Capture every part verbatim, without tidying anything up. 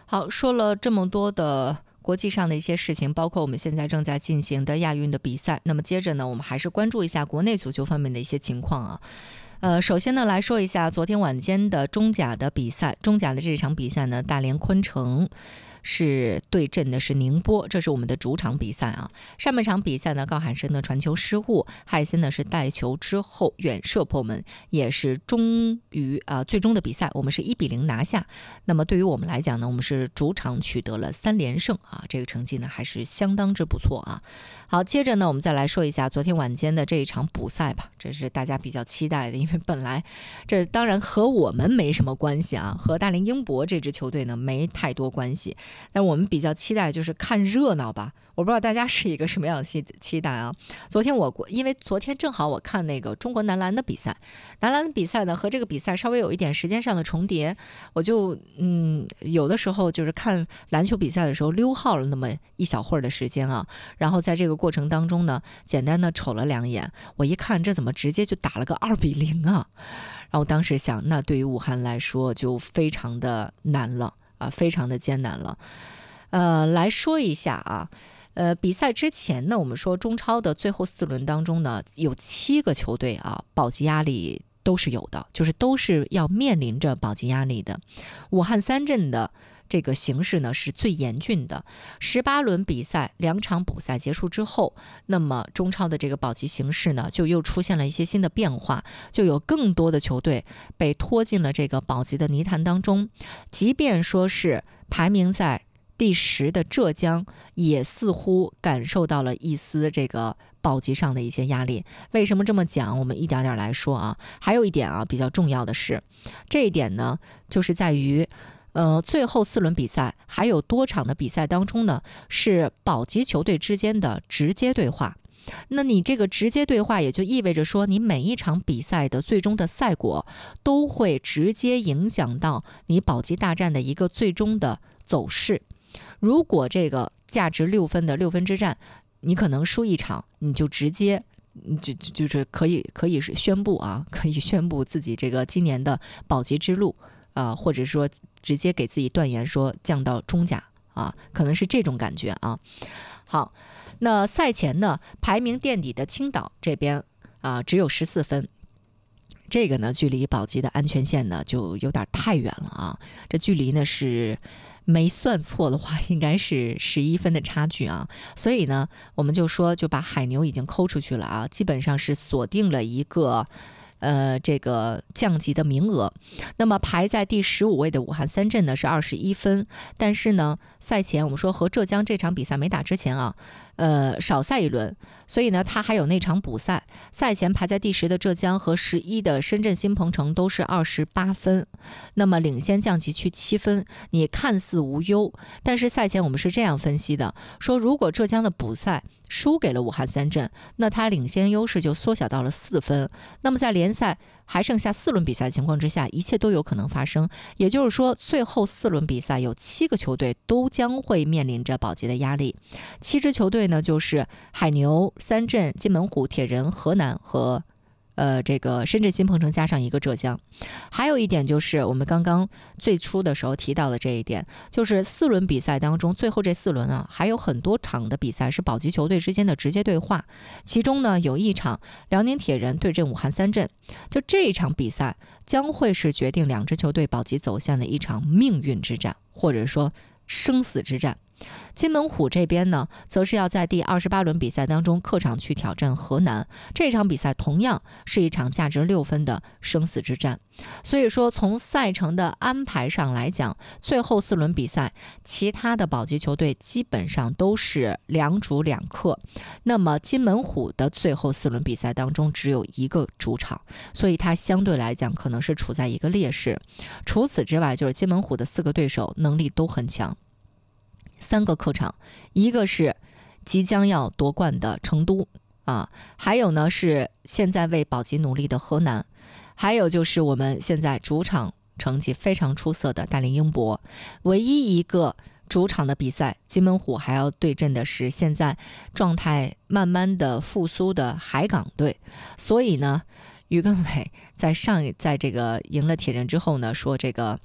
好，说了这么多的国际上的一些事情，包括我们现在正在进行的亚运的比赛。那么接着呢，我们还是关注一下国内足球方面的一些情况啊。呃，首先呢，来说一下昨天晚间的中甲的比赛。中甲的这场比赛呢，大连昆城是对阵的是宁波，这是我们的主场比赛啊。上半场比赛呢，高海参的传球失误，海森呢是带球之后远射破门，也是终于啊、呃、最终的比赛我们是一比零拿下。那么对于我们来讲呢，我们是主场取得了三连胜啊，这个成绩呢还是相当之不错啊。好，接着呢，我们再来说一下昨天晚间的这一场补赛吧，这是大家比较期待的，因为本来这当然和我们没什么关系啊，和大连英博这支球队呢没太多关系，但我们比较期待就是看热闹吧。我不知道大家是一个什么样的期期待啊？昨天我因为昨天正好我看那个中国男篮的比赛，男篮的比赛呢和这个比赛稍微有一点时间上的重叠，我就嗯有的时候就是看篮球比赛的时候溜号了那么一小会儿的时间啊，然后在这个过程当中呢，简单的瞅了两眼，我一看这怎么直接就打了个二比零啊？然后当时想，那对于武汉来说就非常的难了啊，非常的艰难了。呃，来说一下啊。呃，比赛之前呢，我们说中超的最后四轮当中呢，有七个球队啊，保级压力都是有的，就是都是要面临着保级压力的。武汉三镇的这个形势呢是最严峻的。十八轮比赛两场补赛结束之后，那么中超的这个保级形势呢，就又出现了一些新的变化，就有更多的球队被拖进了这个保级的泥潭当中。即便说是排名在第十的浙江也似乎感受到了一丝这个保级上的一些压力。为什么这么讲？我们一点点来说啊。还有一点啊，比较重要的是，这一点呢，就是在于，呃，最后四轮比赛还有多场的比赛当中呢，是保级球队之间的直接对话。那你这个直接对话也就意味着说，你每一场比赛的最终的赛果都会直接影响到你保级大战的一个最终的走势。如果这个价值六分的六分之战，你可能输一场，你就直接就就是可以可以宣布啊，可以宣布自己这个今年的保级之路啊、呃，或者说直接给自己断言说降到中甲啊，可能是这种感觉啊。好，那赛前呢，排名垫底的青岛这边啊、呃、只有十四分。这个呢，距离保级的安全线呢就有点太远了啊！这距离呢是没算错的话，应该是十一分的差距啊。所以呢，我们就说就把海牛已经抠出去了啊，基本上是锁定了一个呃这个降级的名额。那么排在第十五位的武汉三镇呢是二十一分，但是呢，赛前我们说和浙江这场比赛没打之前啊。呃，少赛一轮，所以呢，他还有那场补赛。赛前排在第十的浙江和十一的深圳新鹏城都是二十八分，那么领先降级区七分，你看似无忧。但是赛前我们是这样分析的，说如果浙江的补赛输给了武汉三镇，那他领先优势就缩小到了四分。那么在联赛还剩下四轮比赛的情况之下，一切都有可能发生。也就是说，最后四轮比赛有七个球队都将会面临着保级的压力。七支球队呢，就是海牛、三镇、金门虎、铁人、河南和呃这个深圳新鹏城加上一个浙江。还有一点就是我们刚刚最初的时候提到的这一点，就是四轮比赛当中最后这四轮啊，还有很多场的比赛是保级球队之间的直接对话。其中呢，有一场辽宁铁人对阵武汉三镇，就这一场比赛将会是决定两支球队保级走向的一场命运之战，或者说生死之战。金门虎这边呢，则是要在第二十八轮比赛当中客场去挑战河南，这场比赛同样是一场价值六分的生死之战。所以说，从赛程的安排上来讲，最后四轮比赛，其他的保级球队基本上都是两主两客。那么金门虎的最后四轮比赛当中只有一个主场，所以它相对来讲可能是处在一个劣势。除此之外，就是金门虎的四个对手能力都很强。三个客场，一个是即将要夺冠的成都啊，还有呢是现在为保级努力的河南，还有就是我们现在主场成绩非常出色的大连英博。唯一一个主场的比赛，金门虎还要对阵的是现在状态慢慢的复苏的海港队。所以呢，于根伟在上在这个赢了铁人之后呢，说这个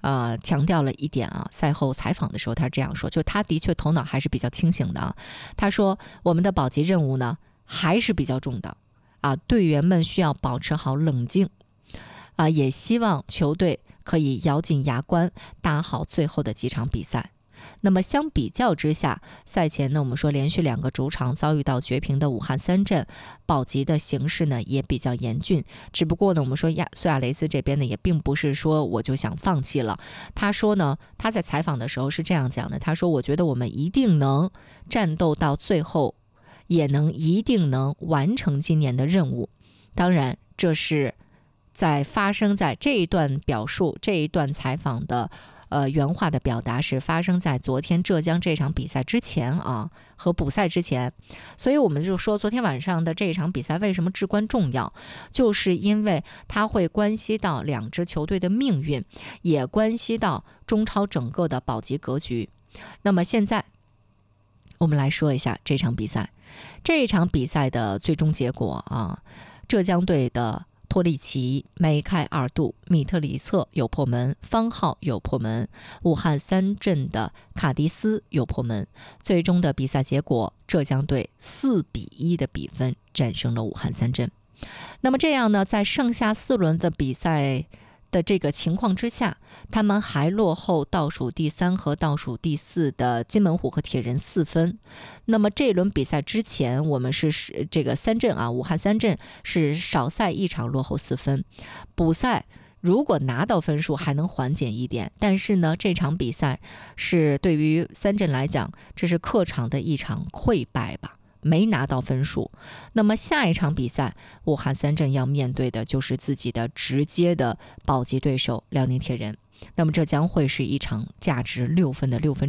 呃强调了一点啊，赛后采访的时候他这样说，就他的确头脑还是比较清醒的啊。他说我们的保级任务呢还是比较重的啊，队员们需要保持好冷静啊，也希望球队可以咬紧牙关打好最后的几场比赛。那么相比较之下，赛前呢，我们说连续两个主场遭遇到绝平的武汉三镇，保级的形势呢也比较严峻。只不过呢，我们说亚苏亚雷斯这边呢也并不是说我就想放弃了。他说呢，他在采访的时候是这样讲的，他说我觉得我们一定能战斗到最后，也能一定能完成今年的任务。当然，这是在发生在这一段表述、这一段采访的呃原话的表达是发生在昨天浙江这场比赛之前啊，和补赛之前。所以我们就说昨天晚上的这一场比赛为什么至关重要，就是因为它会关系到两支球队的命运，也关系到中超整个的保级格局。那么现在我们来说一下这场比赛，这一场比赛的最终结果啊，浙江队的托利奇、梅开二度、米特里策有破门，方浩有破门，武汉三镇的卡迪斯有破门。最终的比赛结果，浙江队四比一的比分战胜了武汉三镇。那么这样呢，在剩下四轮的比赛的这个情况之下，他们还落后倒数第三和倒数第四的金门虎和铁人四分。那么这轮比赛之前，我们是这个三镇啊，武汉三镇是少赛一场落后四分，补赛如果拿到分数还能缓解一点，但是呢，这场比赛是对于三镇来讲，这是客场的一场溃败吧。没拿到分数，那么下一场比赛，武汉三镇要面对的就是自己的直接的保级对手辽宁铁人，那么这将会是一场价值六分的六分